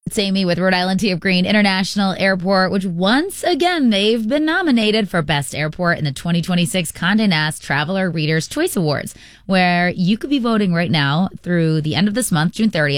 It's Amy with Rhode Island Tea of Green International Airport, which once again, they've been nominated for Best Airport in the 2026 Condé Nast Traveler Reader's Choice Awards, where you could be voting right now through the end of this month, June 30th.